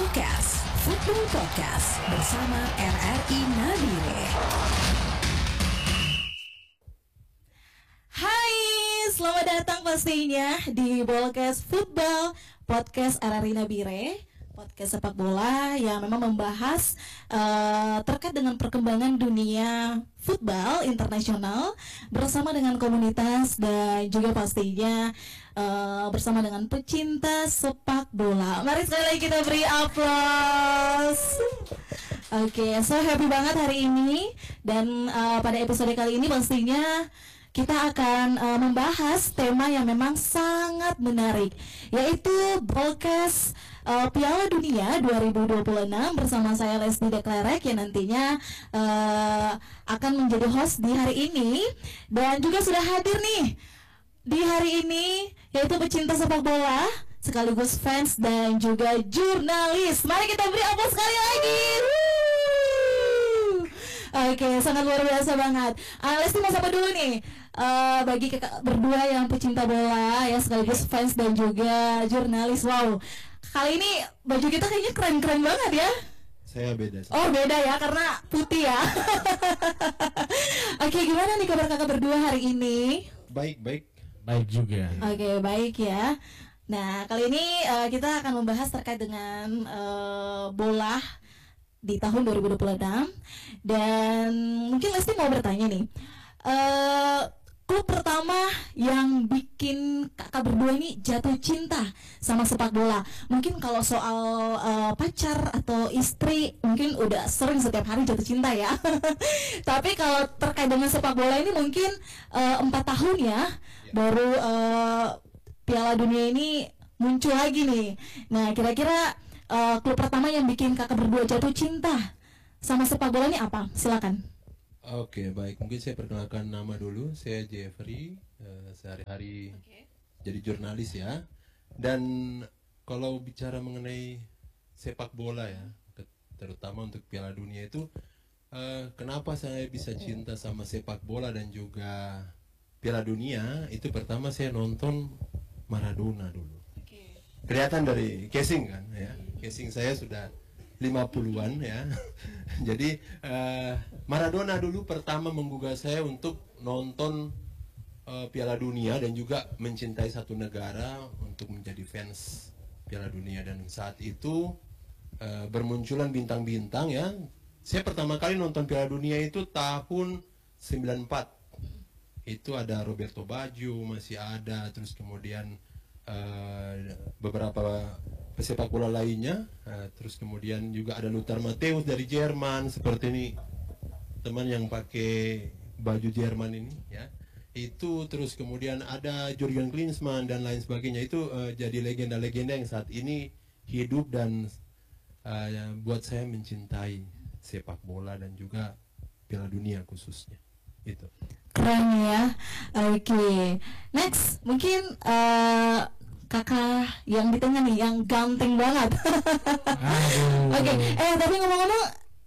Podcast Football Podcast bersama RRI Nabire. Hai, selamat datang pastinya di Podcast Football Podcast RRI Nabire. Podcast sepak bola yang memang membahas terkait dengan perkembangan dunia football internasional bersama dengan komunitas dan juga pastinya bersama dengan pecinta sepak bola. Mari sekali lagi kita beri aplaus. Oke, so happy banget hari ini dan pada episode kali ini pastinya kita akan membahas tema yang memang sangat menarik, yaitu broadcast Piala Dunia 2026 bersama saya Leslie Deklerek yang nantinya akan menjadi host di hari ini dan juga sudah hadir nih di hari ini yaitu pecinta sepak bola sekaligus fans dan juga jurnalis. Mari kita beri aplaus sekali lagi. Oke, sangat luar biasa banget. Leslie mau sapa dulu nih bagi kakak berdua yang pecinta bola ya sekaligus fans dan juga jurnalis. Wow, kali ini baju kita kayaknya keren-keren banget ya. Saya beda. Oh beda ya karena putih ya. Oke, gimana nih kabar kakak berdua hari ini? Baik juga. Oke, baik ya. Nah kali ini kita akan membahas terkait dengan bola di tahun 2026 dan mungkin Lesti mau bertanya nih, klub pertama yang bikin kakak berdua ini jatuh cinta sama sepak bola. Mungkin kalau soal pacar atau istri mungkin udah sering setiap hari jatuh cinta ya. Tapi kalau terkait dengan sepak bola ini mungkin 4 tahun ya baru Piala Dunia ini muncul lagi nih. Nah kira-kira klub pertama yang bikin kakak berdua jatuh cinta sama sepak bola ini apa? Silakan. Oke, baik. Mungkin saya perkenalkan nama dulu. Saya Jeffrey, sehari-hari jadi jurnalis ya. Dan kalau bicara mengenai sepak bola ya, terutama untuk Piala Dunia itu, kenapa saya bisa cinta sama sepak bola dan juga Piala Dunia? Itu pertama saya nonton Maradona dulu. Kelihatan dari casing kan ya. Casing saya sudah 50-an ya. Jadi Maradona dulu pertama menggugah saya untuk nonton Piala Dunia dan juga mencintai satu negara untuk menjadi fans Piala Dunia. Dan saat itu bermunculan bintang-bintang ya. Saya pertama kali nonton Piala Dunia itu tahun 94. Itu ada Roberto Baggio masih ada, terus kemudian beberapa pesepak bola lainnya, terus kemudian juga ada Lothar Matthäus dari Jerman seperti ini, teman yang pakai baju Jerman ini ya. Itu terus kemudian ada Jurgen Klinsmann dan lain sebagainya. Itu jadi legenda-legenda yang saat ini hidup dan buat saya mencintai sepak bola dan juga Piala Dunia khususnya. Itu keren ya. Oke, next mungkin kakak yang di tengah nih yang ganteng banget. Oke, tapi ngomong-ngomong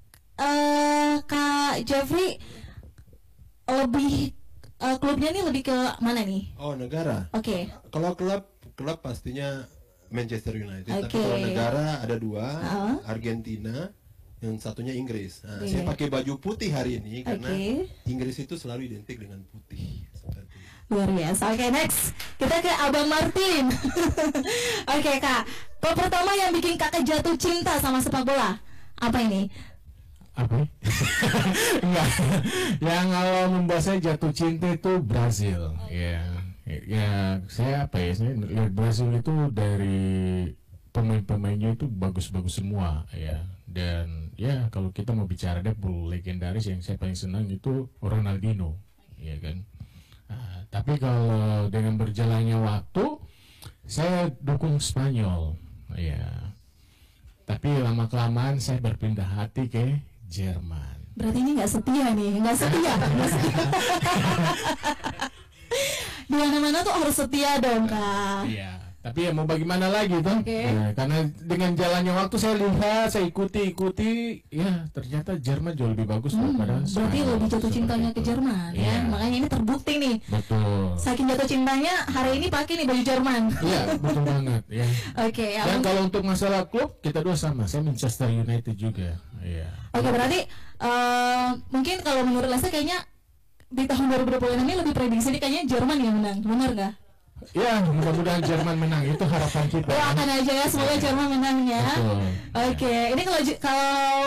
Kak Jeffrey lebih klubnya nih lebih ke mana nih? Oh, negara. Oke. Kalau klub pastinya Manchester United. Tapi kalau negara ada dua, Argentina, yang satunya Inggris. Nah, saya pakai baju putih hari ini karena Inggris itu selalu identik dengan putih. Luar biasa. Oke, next kita ke Abang Martin. Oke Kak, klub pertama yang bikin kakak jatuh cinta sama sepak bola apa ini? Apa? Enggak. Yang kalau membuat saya jatuh cinta itu Brazil. Ya saya apa ya? Saya lihat Brazil itu dari pemain-pemainnya itu bagus-bagus semua ya. Dan ya kalau kita mau bicara dia legendaris yang saya paling senang itu Ronaldinho, ya kan. Tapi kalau dengan berjalannya waktu saya dukung Spanyol ya. Tapi lama-kelamaan saya berpindah hati ke Jerman. Berarti ini nggak setia nih, nggak setia. Di mana-mana tuh harus setia dong Kak. Iya. Tapi ya mau bagaimana lagi tuh? Oke. Nah, karena dengan jalannya waktu saya lihat, saya ikuti, ya ternyata Jerman jauh lebih bagus daripada Berarti Spanyol. lebih jatuh Seperti cintanya itu. ke Jerman ya. Iya. Makanya ini terbukti nih. Betul. Saking jatuh cintanya, hari ini pakai nih baju Jerman. Iya, betul banget ya. Oke, ya. Dan kalau untuk masalah klub, kita dua sama. Saya Manchester United juga. Iya. Oke, berarti mungkin kalau menurut Lesa kayaknya di tahun 2026 ini lebih prediksi nih kayaknya Jerman yang menang. Benar nggak? Ya, mudah-mudahan Jerman menang. Itu harapan kita. Doakan aja ya, semoga Jerman menang ya. Betul. Oke, ini kalau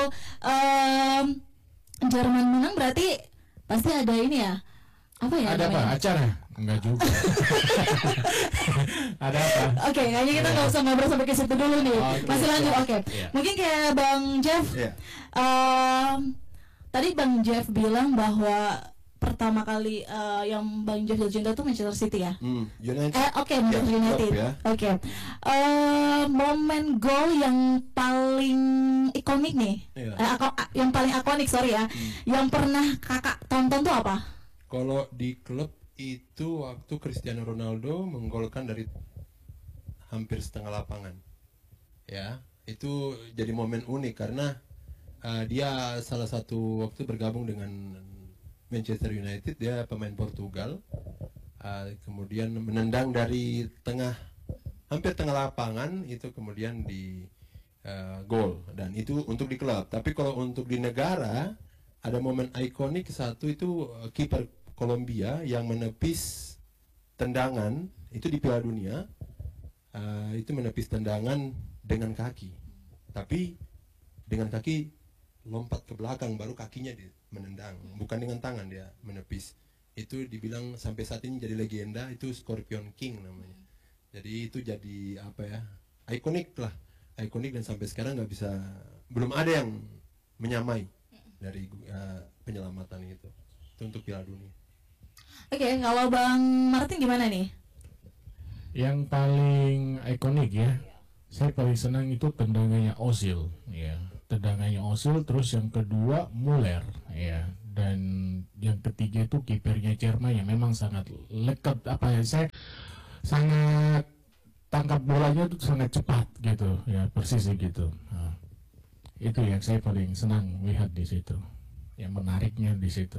Jerman menang berarti pasti ada ini ya? Apa ya? Ada apa? namanya? Acara? Enggak juga. Ada apa? Oke, kayaknya kita nggak usah ngobrol sampai ke situ dulu nih. Oke. Masih lanjut. Oke. Iya. Mungkin kayak Bang Jeff. Iya. Tadi Bang Jeff bilang bahwa pertama kali yang Bang Jeff jatuh cinta itu Manchester City ya. United. Oke, Manchester Ya, United. klub ya. Oke. Momen gol yang paling ikonik nih. Iya. Yang paling ikonik, sorry ya. Yang pernah Kakak tonton tuh apa? Kalau di klub itu waktu Cristiano Ronaldo menggolkan dari hampir setengah lapangan. Ya, itu jadi momen unik karena dia salah satu waktu bergabung dengan Manchester United, dia pemain Portugal. Kemudian menendang dari hampir tengah lapangan itu kemudian di gol, dan itu untuk di klub. Tapi kalau untuk di negara ada momen ikonik satu itu kiper Kolombia yang menepis tendangan itu di Piala Dunia. Itu menepis tendangan dengan kaki, tapi dengan kaki lompat ke belakang baru kakinya menendang, bukan dengan tangan dia menepis. Itu dibilang sampai saat ini jadi legenda, itu Scorpion King namanya. Jadi itu jadi apa ya, ikonik dan sampai sekarang belum ada yang menyamai dari penyelamatan itu untuk Piala Dunia. Oke, kalau Bang Martin gimana nih? Yang paling ikonik ya, saya paling senang itu tendangannya Ozil, ya. Tendangannya Ozil, terus yang kedua Muller, ya. Dan yang ketiga itu kipernya Jerman yang memang sangat lekat, saya sangat tangkap bolanya itu sangat cepat gitu, ya, persis gitu. Nah, itu yang saya paling senang lihat di situ, yang menariknya di situ.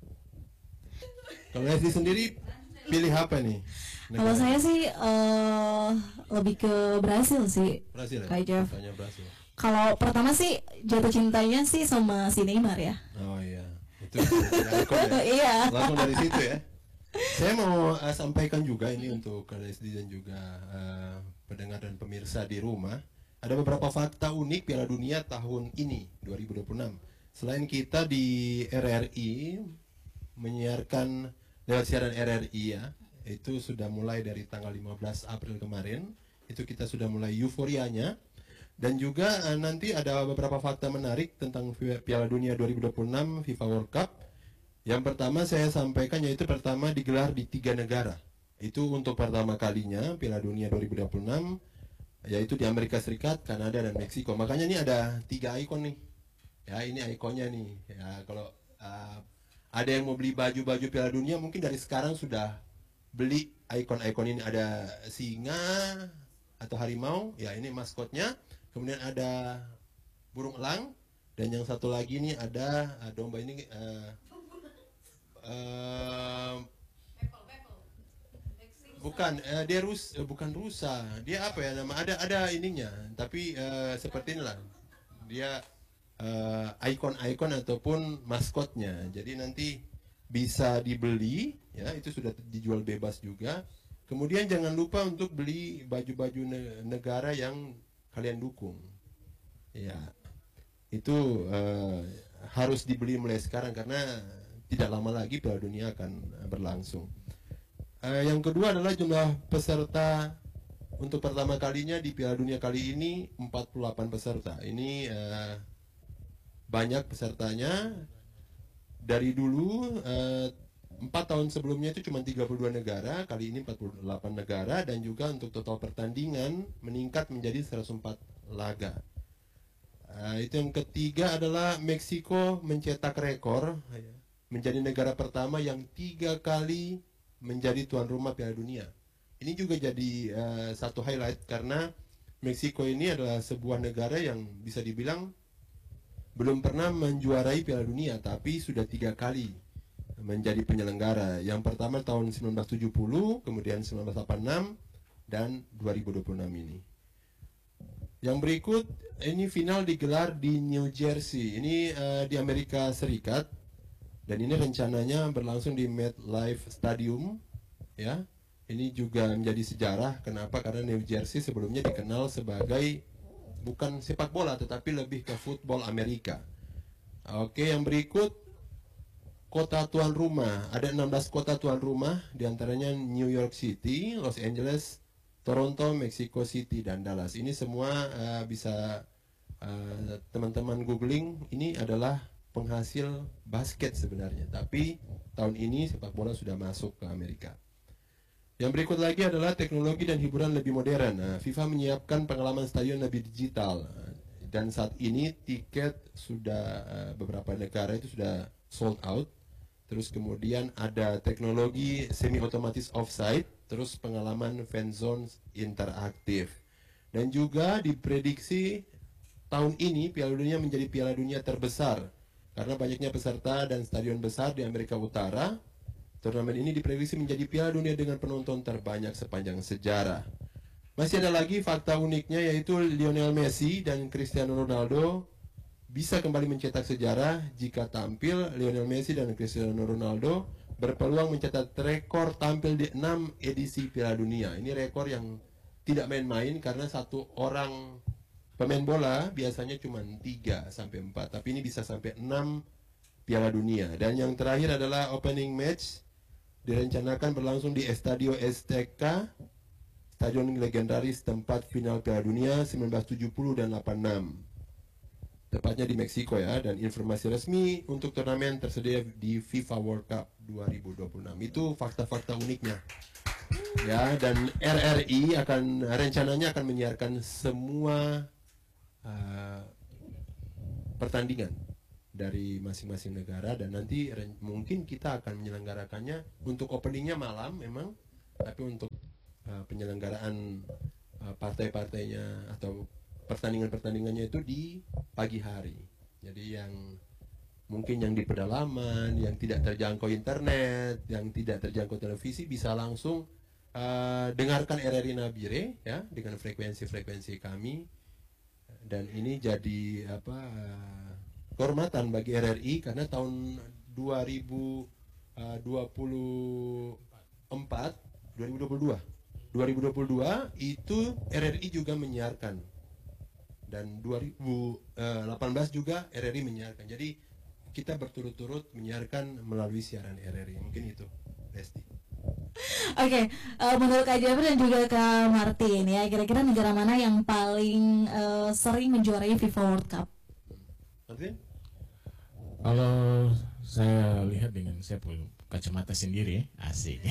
Kalau Leslie sendiri pilih apa nih? Kalau saya sih lebih ke Brasil sih. Brasil ya? Kayak Jeff. Tanya Brasil. Kalau pertama sih jatuh cintanya sih sama si Neymar ya. Oh iya, itu ikon ya. Iya. Langsung dari situ ya. Saya mau sampaikan juga ini untuk Leslie dan juga pendengar dan pemirsa di rumah. Ada beberapa fakta unik Piala Dunia tahun ini 2026. Selain kita di RRI menyiarkan lewat siaran RRI ya, itu sudah mulai dari tanggal 15 April kemarin. Itu kita sudah mulai euforianya. Dan juga nanti ada beberapa fakta menarik tentang Piala Dunia 2026 FIFA World Cup. Yang pertama saya sampaikan yaitu pertama digelar di 3 negara. Itu untuk pertama kalinya Piala Dunia 2026, yaitu di Amerika Serikat, Kanada, dan Meksiko. Makanya ini ada 3 ikon nih. Ya, ini ikonnya nih. Ya, kalau ada yang mau beli baju-baju Piala Dunia, mungkin dari sekarang sudah beli ikon-ikon ini. Ada singa atau harimau, ya ini maskotnya. Kemudian ada burung elang, dan yang satu lagi nih ada domba ini bukan dia bukan rusa, dia apa ya nama, ada ininya, tapi seperti inilah dia ikon-ikon ataupun maskotnya. Jadi nanti bisa dibeli ya, itu sudah dijual bebas juga. Kemudian jangan lupa untuk beli baju-baju negara yang kalian dukung. Ya, itu harus dibeli mulai sekarang karena tidak lama lagi Piala Dunia akan berlangsung. Yang kedua adalah jumlah peserta untuk pertama kalinya di Piala Dunia kali ini 48 peserta. Ini banyak pesertanya. Dari dulu 4 tahun sebelumnya itu cuma 32 negara, kali ini 48 negara, dan juga untuk total pertandingan meningkat menjadi 104 laga. Itu yang ketiga adalah Meksiko mencetak rekor menjadi negara pertama yang 3 kali menjadi tuan rumah Piala Dunia. ini juga jadi satu highlight karena Meksiko ini adalah sebuah negara yang bisa dibilang belum pernah menjuarai Piala Dunia, tapi sudah 3 kali menjadi penyelenggara. Yang pertama tahun 1970, kemudian 1986, dan 2026 ini. Yang berikut, ini final digelar di New Jersey, ini di Amerika Serikat, dan ini rencananya berlangsung di MetLife Stadium, ya. Ini juga menjadi sejarah. Kenapa? Karena New Jersey sebelumnya dikenal sebagai bukan sepak bola, tetapi lebih ke football Amerika. Oke, yang berikut kota tuan rumah. Ada 16 kota tuan rumah, diantaranya New York City, Los Angeles, Toronto, Mexico City, dan Dallas. Ini semua bisa teman-teman googling. Ini adalah penghasil basket sebenarnya, tapi tahun ini sepak bola sudah masuk ke Amerika. Yang berikut lagi adalah teknologi dan hiburan lebih modern. FIFA menyiapkan pengalaman stadion lebih digital, dan saat ini tiket sudah beberapa negara itu sudah sold out. Terus kemudian ada teknologi semi otomatis offside, terus pengalaman fan zone interaktif, dan juga diprediksi tahun ini Piala Dunia menjadi Piala Dunia terbesar karena banyaknya peserta dan stadion besar di Amerika Utara. Turnamen ini diprediksi menjadi Piala Dunia dengan penonton terbanyak sepanjang sejarah. Masih ada lagi fakta uniknya, yaitu Lionel Messi dan Cristiano Ronaldo bisa kembali mencetak sejarah jika tampil. Lionel Messi dan Cristiano Ronaldo berpeluang mencatat rekor tampil di 6 edisi Piala Dunia. Ini rekor yang tidak main-main karena satu orang pemain bola biasanya cuma 3 sampai 4, tapi ini bisa sampai 6 Piala Dunia. Dan yang terakhir adalah opening match direncanakan berlangsung di Estadio Azteca, stadion legendaris tempat final Piala Dunia 1970 dan 86. Tepatnya di Meksiko ya, dan informasi resmi untuk turnamen tersedia di FIFA World Cup 2026. Itu fakta-fakta uniknya. Ya, dan RRI rencananya akan menyiarkan semua pertandingan dari masing-masing negara, dan nanti mungkin kita akan menyelenggarakannya untuk openingnya malam memang, tapi untuk penyelenggaraan partai-partainya atau pertandingan-pertandingannya itu di pagi hari. Jadi yang mungkin yang di pedalaman, yang tidak terjangkau internet, yang tidak terjangkau televisi, bisa langsung dengarkan RRI Nabire ya dengan frekuensi-frekuensi kami. Dan ini jadi kehormatan bagi RRI karena tahun 2022 itu RRI juga menyiarkan, dan 2018 juga RRI menyiarkan. Jadi kita berturut-turut menyiarkan melalui siaran RRI. Mungkin itu, Lesti. Oke, menurut Kak Jeffrey dan juga Kak Martin ya, kira-kira negara mana yang paling sering menjuarai FIFA World Cup? Martin? Kalau saya lihat dengan saya punya kacamata sendiri, asik.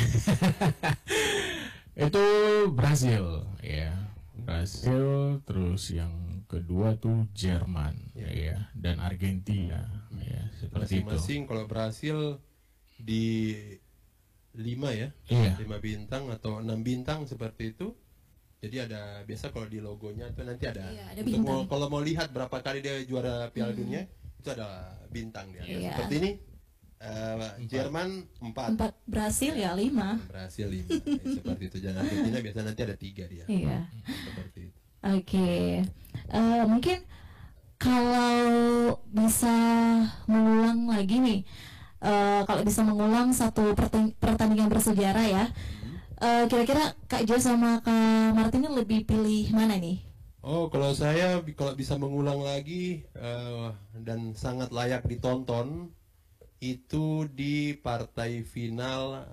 Itu Brasil, ya. Brasil, terus yang kedua tuh Jerman, ya, dan Argentina, ya, seperti masing-masing. Kalau Brasil di 5 ya, iya. 5 bintang atau 6 bintang seperti itu. Jadi ada biasa kalau di logonya itu nanti ada, iya, ada bintang. Kalau mau lihat berapa kali dia juara Piala Dunia, itu ada bintang dia. Iya. Seperti ini Jerman 4, Brasil ya 5. Brasil 5. Seperti itu. Dan Argentina biasa nanti ada 3 dia. Iya. Seperti itu. Oke. Mungkin kalau bisa mengulang lagi nih, kalau bisa mengulang satu pertandingan bersejarah ya, kira-kira Kak Jo sama Kak Martin ini lebih pilih mana nih? Oh, kalau saya kalau bisa mengulang lagi dan sangat layak ditonton, itu di partai final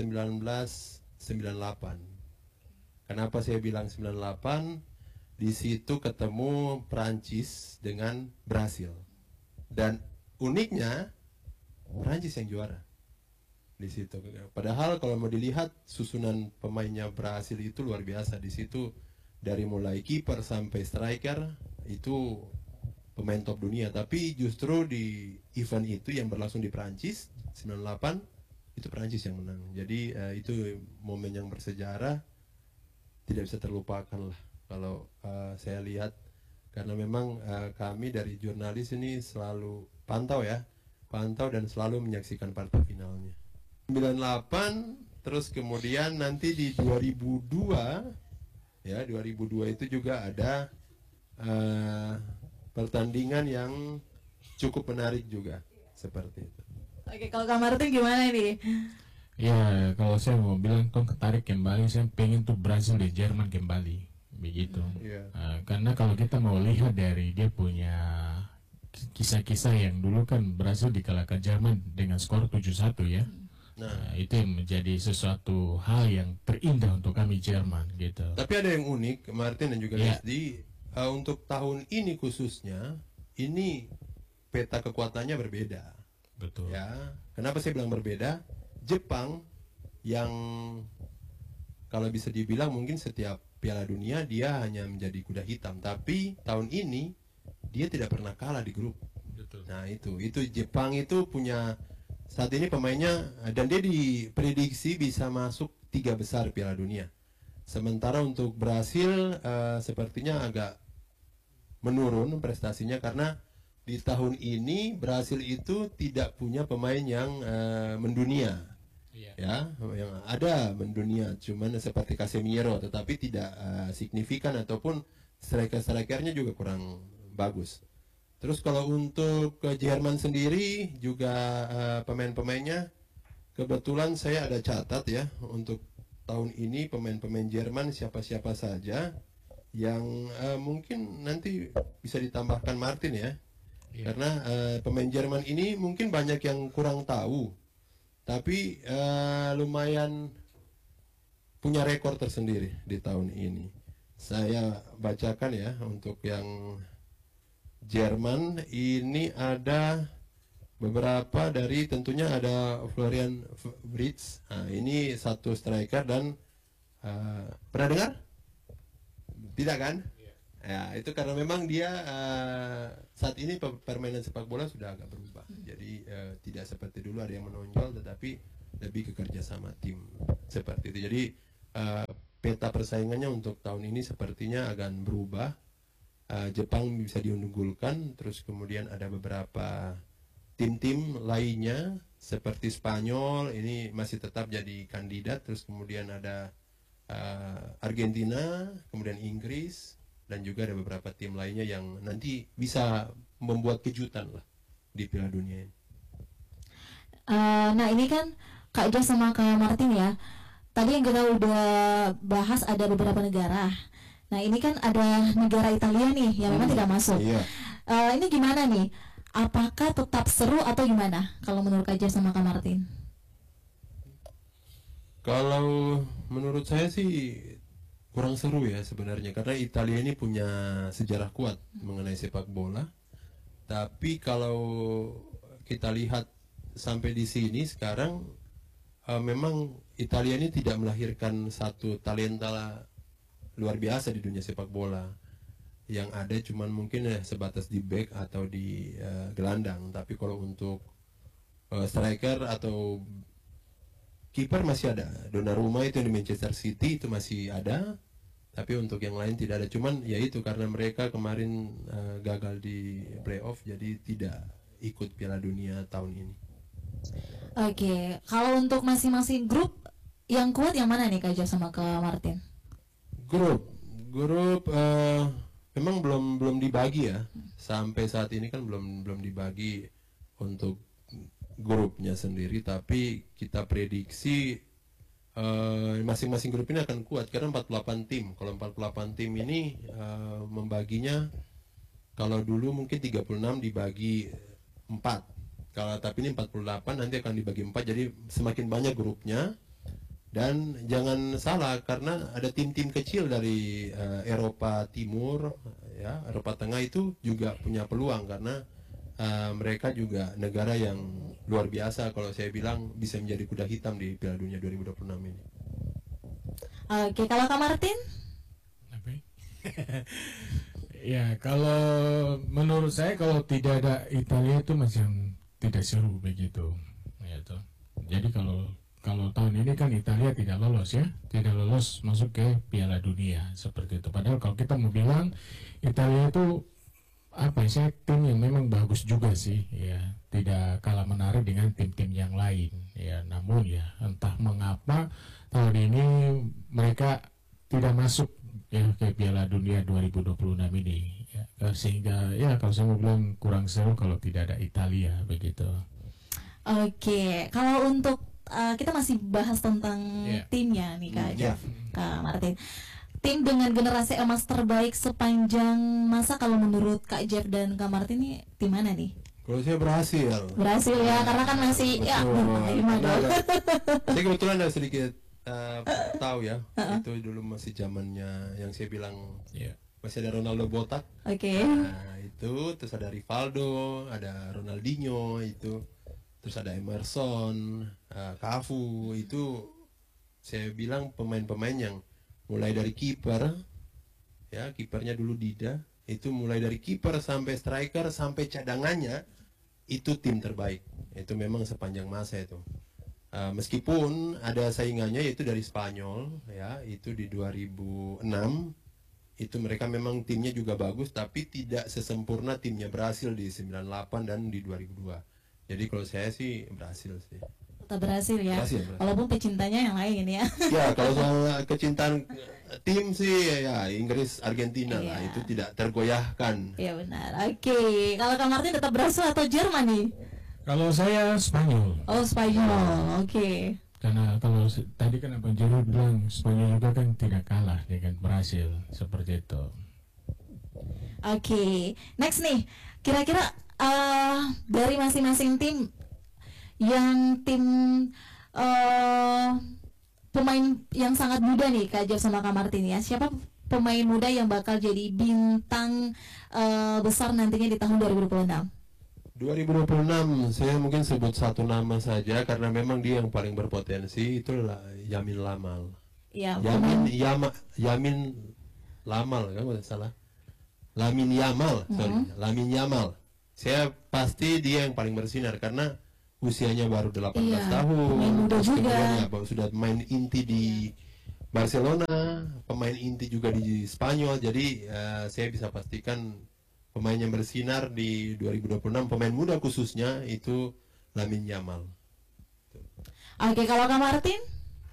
1998. Kenapa saya bilang 98? Di situ ketemu Prancis dengan Brasil. Dan uniknya Prancis yang juara di situ. Padahal kalau mau dilihat susunan pemainnya Brasil itu luar biasa. Di situ dari mulai kiper sampai striker itu pemain top dunia. Tapi justru di event itu yang berlangsung di Prancis 98 itu Prancis yang menang. Jadi itu momen yang bersejarah tidak bisa terlupakan lah kalau saya lihat, karena memang kami dari jurnalis ini selalu pantau dan selalu menyaksikan partai finalnya. 98, terus kemudian nanti di 2002 itu juga ada pertandingan yang cukup menarik juga seperti itu. Oke, kalau Kak Martin gimana nih? Ya, kalau saya mau bilang tertarik kembali, saya pengen tuh Brazil dan Jerman kembali, begitu. Karena kalau kita mau lihat dari dia punya kisah-kisah yang dulu kan Brazil dikalahkan Jerman dengan skor 7-1 ya. Nah, itu yang menjadi sesuatu hal yang terindah untuk kami Jerman gitu. Tapi ada yang unik, Martin dan juga Lesdi, untuk tahun ini khususnya, ini peta kekuatannya berbeda. Betul. Ya, kenapa saya bilang berbeda? Jepang yang kalau bisa dibilang mungkin setiap Piala Dunia dia hanya menjadi kuda hitam, tapi tahun ini dia tidak pernah kalah di grup. Betul. Nah itu Jepang itu punya saat ini pemainnya, dan dia diprediksi bisa masuk 3 besar Piala Dunia. Sementara untuk Brasil sepertinya agak menurun prestasinya, karena di tahun ini Brasil itu tidak punya pemain yang mendunia. Ya, yang ada mendunia cuman seperti Casemiro, tetapi tidak signifikan, ataupun striker-strikernya juga kurang bagus. Terus kalau untuk Jerman sendiri juga pemain-pemainnya, kebetulan saya ada catat ya untuk tahun ini pemain-pemain Jerman siapa-siapa saja yang mungkin nanti bisa ditambahkan Martin ya. Karena pemain Jerman ini mungkin banyak yang kurang tahu, tapi lumayan punya rekor tersendiri di tahun ini. Saya bacakan ya, untuk yang Jerman ini ada beberapa dari, tentunya ada Florian Wirtz. Nah, ini satu striker dan pernah dengar? Tidak kan? Ya, itu karena memang dia saat ini permainan sepak bola sudah agak berubah. Jadi tidak seperti dulu ada yang menonjol, tetapi lebih ke kerjasama tim seperti itu. Jadi peta persaingannya untuk tahun ini sepertinya akan berubah. Jepang bisa diunggulkan, terus kemudian ada beberapa tim-tim lainnya seperti Spanyol ini masih tetap jadi kandidat, terus kemudian ada Argentina, kemudian Inggris, dan juga ada beberapa tim lainnya yang nanti bisa membuat kejutan lah di Piala Dunia ini. Nah ini kan Kak Jo sama Kak Martin ya, tadi yang kita udah bahas ada beberapa negara. Nah ini kan ada negara Italia nih yang memang tidak masuk. Iya. Ini gimana nih? Apakah tetap seru atau gimana? Kalau menurut Kak Jo sama Kak Martin? Kalau menurut saya sih kurang seru ya sebenarnya, karena Italia ini punya sejarah kuat mengenai sepak bola. Tapi kalau kita lihat sampai di sini sekarang, memang Italia ini tidak melahirkan satu talenta luar biasa di dunia sepak bola. Yang ada cuman mungkin sebatas di back atau di gelandang. Tapi kalau untuk striker atau kiper masih ada. Donnarumma itu di Manchester City itu masih ada, tapi untuk yang lain tidak ada. Cuman ya itu karena mereka kemarin gagal di playoff, jadi tidak ikut Piala Dunia tahun ini. Oke, kalau untuk masing-masing grup yang kuat yang mana nih Kak Jo sama Kak Martin? Grup memang belum dibagi ya. Sampai saat ini kan belum dibagi untuk grupnya sendiri, tapi kita prediksi masing-masing grup ini akan kuat karena 48 tim. Kalau 48 tim ini membaginya, kalau dulu mungkin 36 dibagi 4. Tapi ini 48 nanti akan dibagi 4, jadi semakin banyak grupnya. Dan jangan salah, karena ada tim-tim kecil dari Eropa Timur, ya, Eropa Tengah itu juga punya peluang karena mereka juga negara yang luar biasa, kalau saya bilang bisa menjadi kuda hitam di Piala Dunia 2026 ini. Oke, kalau Kak Martin? Ya, kalau menurut saya kalau tidak ada Italia itu macam tidak seru begitu. Ya, toh. Jadi kalau kalau tahun ini kan Italia tidak lolos ya, tidak lolos masuk ke Piala Dunia seperti itu. Padahal kalau kita mau bilang Italia itu apa ya, tim yang memang bagus juga sih, ya tidak kalah menarik dengan tim-tim yang lain, ya. Namun ya entah mengapa tahun ini mereka tidak masuk ya ke Piala Dunia 2026 ini, ya. Sehingga ya kalau saya mau bilang kurang seru kalau tidak ada Italia begitu. Oke, kalau untuk kita masih bahas tentang timnya nih Kak Jeff, Kak Martin. Tim dengan generasi emas terbaik sepanjang masa kalau menurut Kak Jeff dan Kak Martin nih tim mana nih? Kalau saya berhasil. Berhasil ya, karena kan masih ya gimana? Saya kebetulan ada sedikit tahu ya, itu dulu masih zamannya yang saya bilang masih ada Ronaldo botak. Oke. Nah, itu terus ada Rivaldo, ada Ronaldinho itu. Terus ada Emerson, Cafu, itu saya bilang pemain-pemain yang mulai dari kiper, ya kipernya dulu Dida, itu mulai dari kiper sampai striker sampai cadangannya itu tim terbaik. Itu memang sepanjang masa itu. Meskipun ada saingannya yaitu dari Spanyol, ya itu di 2006 itu mereka memang timnya juga bagus, tapi tidak sesempurna timnya berhasil di 98 dan di 2002. Jadi kalau saya sih berhasil sih. Tetap berhasil ya. Berhasil. Walaupun pecintanya yang lain ya. Ya kalau soal kecintaan tim sih ya Inggris Argentina lah, itu tidak tergoyahkan. Iya benar. Oke, kalau Kak Martin tetap berhasil atau Jerman nih? Kalau saya Spanyol. Oh Spanyol, oke. Karena kalau tadi kan Abang Jero bilang Spanyol juga kan tidak kalah dengan Brasil seperti itu. Oke, next nih, kira-kira dari masing-masing tim, yang tim pemain yang sangat muda nih Kak Jeff sama Kak Martin ya, siapa pemain muda yang bakal jadi bintang besar nantinya di tahun 2026? 2026 saya mungkin sebut satu nama saja karena memang dia yang paling berpotensi, itulah Yamin Lamal. Ya, Yamin Lamal kan tidak salah. Lamin Yamal, Lamin Yamal. Saya pasti dia yang paling bersinar karena usianya baru 18 tahun. Muda juga. Ya, sudah main inti di Barcelona, pemain inti juga di Spanyol. Jadi saya bisa pastikan pemain yang bersinar di 2026, pemain muda khususnya itu Lamin Yamal. Oke, kalau Kak Martin?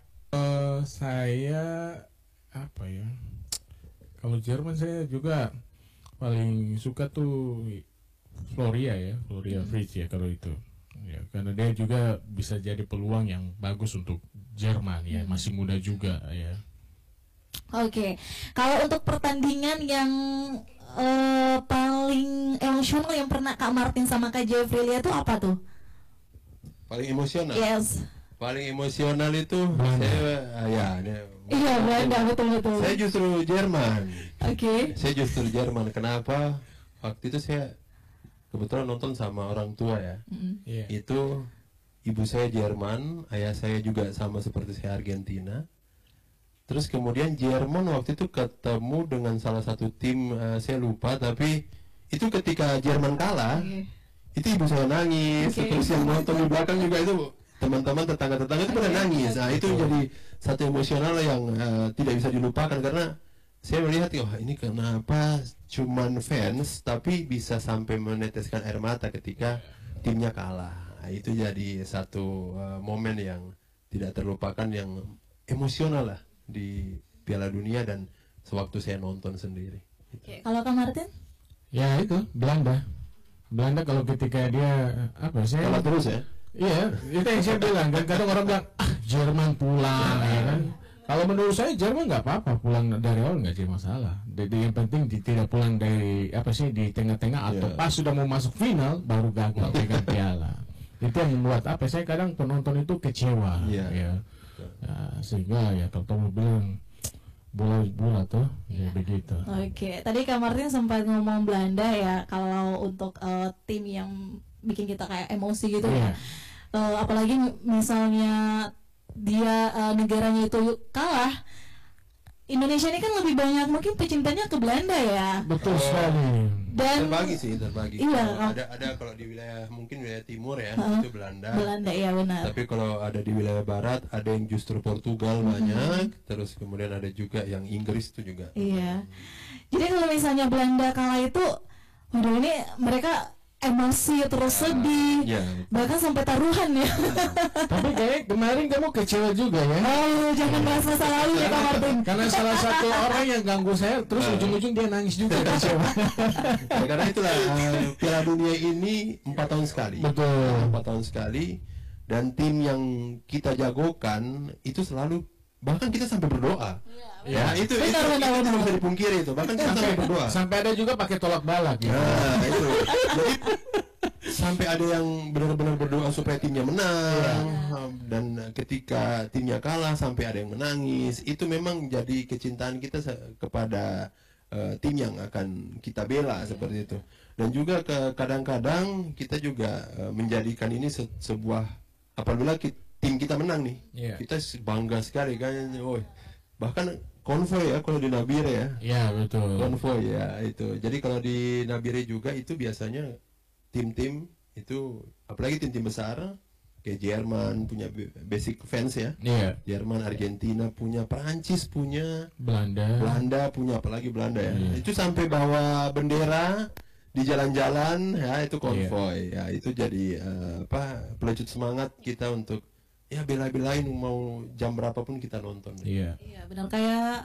Saya apa ya? Kalau Jerman saya juga paling suka tuh Florian Fritz ya kalau itu. Ya, karena dia juga bisa jadi peluang yang bagus untuk Jerman ya, masih muda juga ya. Oke, kalau untuk pertandingan yang paling emosional yang pernah Kak Martin sama Kak Jeffrey lihat tuh apa tuh? Paling emosional? Yes. Paling emosional itu Iya Belanda, betul. Saya justru Jerman. Oke. Saya justru Jerman. Kenapa? Waktu itu saya kebetulan nonton sama orang tua ya. Itu ibu saya Jerman, ayah saya juga sama seperti saya Argentina. Terus kemudian Jerman waktu itu ketemu dengan salah satu tim, saya lupa, tapi itu ketika Jerman kalah, itu ibu saya nangis. Terus yang nonton di belakang juga itu teman-teman tetangga-tetangga itu pada nangis. Nah itu jadi satu emosional yang tidak bisa dilupakan karena saya melihat ini kenapa cuman fans tapi bisa sampai meneteskan air mata ketika timnya kalah. Nah, itu jadi satu momen yang tidak terlupakan, yang emosional lah di Piala Dunia dan sewaktu saya nonton sendiri. Kalau Kak Martin? Ya itu Belanda kalau ketika dia kalah terus ya. Iya, itu yang saya bilang kan, kadang orang bilang Jerman pulang ya kan. Kalau menurut saya Jerman nggak apa-apa pulang dari awal, nggak jadi masalah. Jadi yang penting tidak pulang dari di tengah-tengah atau pas sudah mau masuk final baru gagal pegang piala. Itu yang membuat saya kadang penonton itu kecewa ya. Nah, sehingga ya kalau bilang bola tuh ya begitu. Oke, tadi Kak Martin sempat ngomong Belanda ya, kalau untuk tim yang bikin kita kayak emosi gitu ya. Apalagi misalnya dia negaranya itu kalah, Indonesia ini kan lebih banyak mungkin pecintanya ke Belanda ya. Betul sekali. Dan terbagi. Iya, Ada kalau di wilayah mungkin wilayah timur ya, itu Belanda. Belanda ya benar. Tapi kalau ada di wilayah barat ada yang justru Portugal banyak, terus kemudian ada juga yang Inggris itu juga. Iya. Jadi kalau misalnya Belanda kala itu, waduh ini mereka emosi terus sedih, Ya. bahkan sampai taruhan ya. Tapi kayak kemarin kamu kecewa juga ya. Oh, jangan merasa salah lalu ya Kak Martin. Karena salah satu orang yang ganggu saya, terus ujung-ujung dia nangis juga kecewa. Ya, karena itulah Piala Dunia ini 4 tahun sekali. Betul. 4 tahun sekali, dan tim yang kita jagokan itu selalu, bahkan kita sampai berdoa. Ya, itu Benar. tidak bisa dipungkiri itu. Bahkan kita sampai berdoa. Sampai ada juga pakai tolak balak ya. Nah, itu. Jadi sampai ada yang benar-benar berdoa supaya timnya menang, dan ketika timnya kalah sampai ada yang menangis. Itu memang jadi kecintaan kita kepada tim yang akan kita bela seperti itu. Dan juga kadang-kadang kita juga menjadikan ini sebuah, apabila tim kita menang nih, kita bangga sekali kan. Bahkan konvoy ya kalau di Nabire ya. Iya, betul. Konvoy ya itu. Jadi kalau di Nabire juga itu biasanya tim-tim itu, apalagi tim-tim besar kayak Jerman punya basic fans ya. Iya. Jerman, Argentina punya, Perancis punya, Belanda punya, apalagi Belanda ya. Itu sampai bawa bendera di jalan-jalan ya, itu konvoy. Ya itu jadi pelecut semangat kita untuk ya bela-belain mau jam berapapun kita nonton. Iya. Iya benar, kayak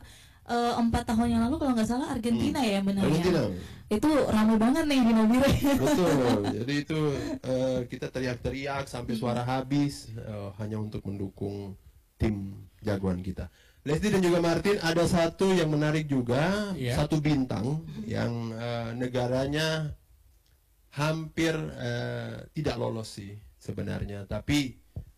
4 tahun yang lalu kalau nggak salah Argentina ya benar. Argentina. Itu ramai banget nih di Nabire. Betul. Jadi itu kita teriak-teriak sampai suara habis hanya untuk mendukung tim jagoan kita. Leslie dan juga Martin, ada satu yang menarik juga, satu bintang yang negaranya hampir tidak lolos sih sebenarnya, tapi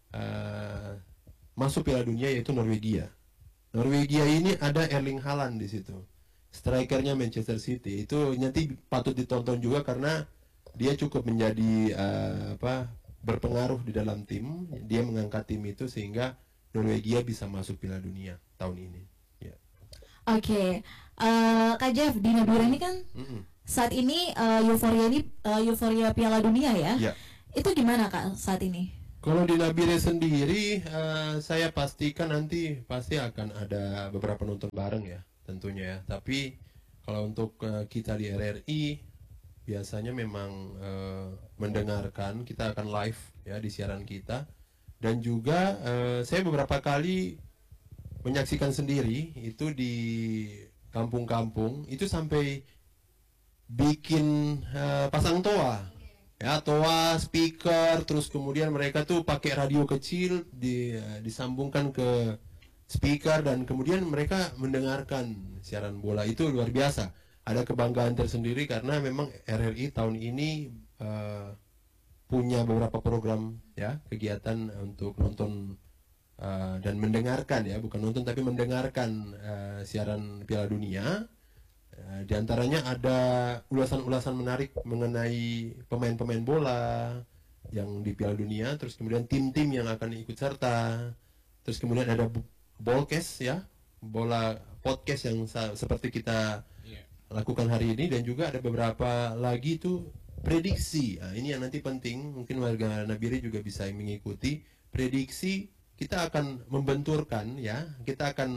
masuk Piala Dunia, yaitu Norwegia. Norwegia ini ada Erling Haaland di situ, strikernya Manchester City. Itu nanti patut ditonton juga karena dia cukup menjadi berpengaruh di dalam tim. Dia mengangkat tim itu sehingga Norwegia bisa masuk Piala Dunia tahun ini. Ya. Oke, Kak Jeff, di Nabire ini kan saat ini euforia Piala Dunia ya. Itu gimana Kak saat ini? Kalau di Nabire sendiri, saya pastikan nanti pasti akan ada beberapa nonton bareng ya, tentunya ya. Tapi kalau untuk kita di RRI, biasanya memang mendengarkan, kita akan live ya di siaran kita. Dan juga saya beberapa kali menyaksikan sendiri itu di kampung-kampung, itu sampai bikin pasang toa. Ya, toa, speaker, terus kemudian mereka tuh pakai radio kecil disambungkan ke speaker, dan kemudian mereka mendengarkan siaran bola. Itu luar biasa. Ada kebanggaan tersendiri karena memang RRI tahun ini punya beberapa program ya, kegiatan untuk nonton dan mendengarkan ya, bukan nonton tapi mendengarkan siaran Piala Dunia. Di antaranya ada ulasan-ulasan menarik mengenai pemain-pemain bola yang di Piala Dunia, terus kemudian tim-tim yang akan ikut serta, terus kemudian ada Bolcast ya, bola podcast yang seperti kita lakukan hari ini, dan juga ada beberapa lagi itu prediksi. Nah, ini yang nanti penting, mungkin warga Nabire juga bisa mengikuti prediksi. Kita akan membenturkan ya, kita akan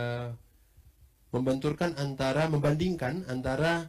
membandingkan antara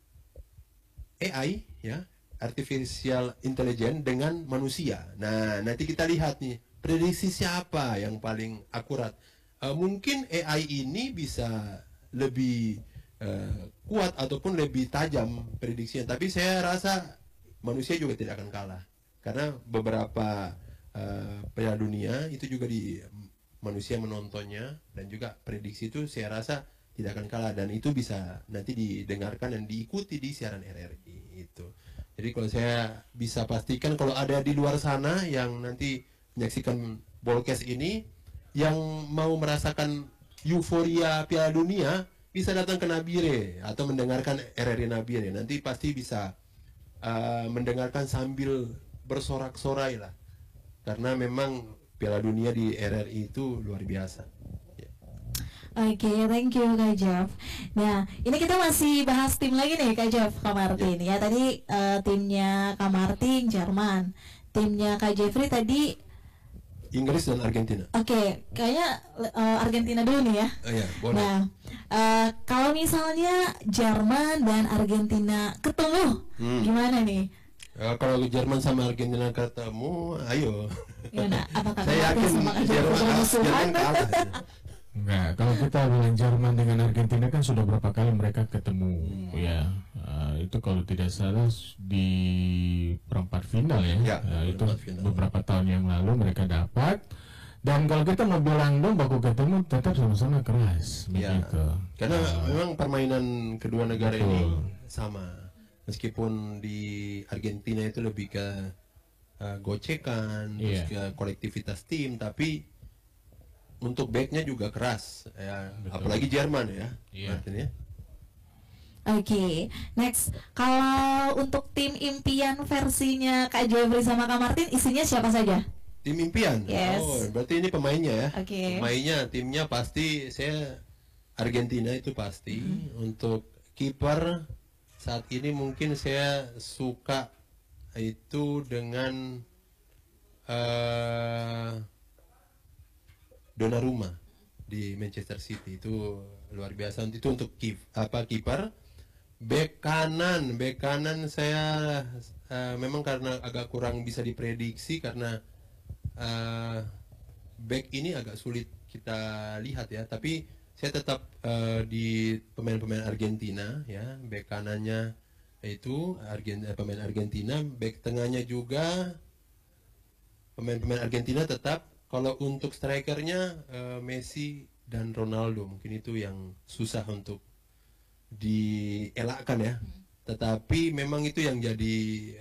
AI ya, artificial intelligence, dengan manusia. Nah, nanti kita lihat nih prediksi siapa yang paling akurat. Mungkin AI ini bisa lebih kuat ataupun lebih tajam prediksinya, tapi saya rasa manusia juga tidak akan kalah, karena beberapa Piala Dunia itu juga manusia menontonnya, dan juga prediksi itu saya rasa tidak akan kalah, dan itu bisa nanti didengarkan dan diikuti di siaran RRI itu. Jadi kalau saya bisa pastikan, kalau ada di luar sana yang nanti menyaksikan Bolcast ini, yang mau merasakan euforia Piala Dunia, bisa datang ke Nabire atau mendengarkan RRI Nabire. Nanti pasti bisa mendengarkan sambil bersorak-sorai lah, karena memang Piala Dunia di RRI itu luar biasa. Oke, thank you Kak Jeff. Nah, ini kita masih bahas tim lagi nih Kak Jeff, Kak Martin. Ya tadi timnya Kak Martin Jerman, timnya Kak Jeffrey tadi Inggris dan Argentina. Oke, kayaknya Argentina dulu nih ya. Iya, boleh. Nah, kalau misalnya Jerman dan Argentina ketemu, gimana nih? Kalau Jerman sama Argentina ketemu, ayo. Gimana? Apakah Saya yakin Jerman kalah. Enggak, kalau kita bilang Jerman dengan Argentina kan sudah berapa kali mereka ketemu, ya. Itu kalau tidak salah di perempat final ya. Ya, Itu perempat final. beberapa tahun yang lalu mereka dapat. Dan kalau kita mau bilang dong baku ketemu tetap sama-sama keras, Ya, begitu. karena memang permainan kedua negara ini Betul. sama. Meskipun di Argentina itu lebih ke gocekan, terus Iya. ke kolektivitas tim, tapi untuk backnya juga keras, ya. Apalagi Jerman ya, Iya. Martin ya. Oke, next. Kalau untuk tim impian versinya Kak Jeffrey sama Kak Martin, isinya siapa saja? Tim impian. Yes. Oh, berarti ini pemainnya ya. Oke. Pemainnya, timnya pasti saya Argentina itu pasti. Untuk kiper saat ini mungkin saya suka itu dengan Donnarumma di Manchester City, itu luar biasa. Itu untuk kiper. Bek kanan saya memang karena agak kurang bisa diprediksi karena back ini agak sulit kita lihat ya, tapi saya tetap di pemain-pemain Argentina ya. Back kanannya itu pemain Argentina, back tengahnya juga pemain-pemain Argentina tetap. Kalau untuk strikernya Messi dan Ronaldo, mungkin itu yang susah untuk dielakkan ya. Tetapi memang itu yang jadi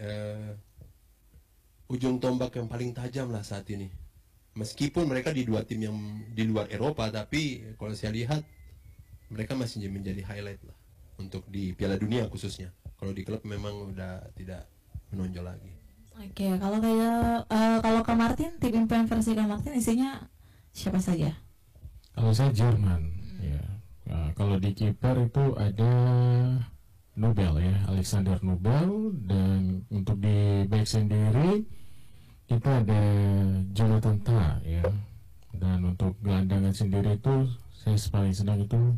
ujung tombak yang paling tajam lah saat ini. Meskipun mereka di dua tim yang di luar Eropa, tapi kalau saya lihat mereka masih menjadi highlight lah untuk di Piala Dunia khususnya. Kalau di klub memang udah tidak menonjol lagi. Oke, kalau kayak kalau Kak Martin, tim impian versi Kak Martin isinya siapa saja? Kalau saya Jerman, ya. Kalau di kiper itu ada Nobel ya, Alexander Nobel, dan untuk di back sendiri kita ada Jonathan Tah ya. Dan untuk gelandangan sendiri itu saya paling senang itu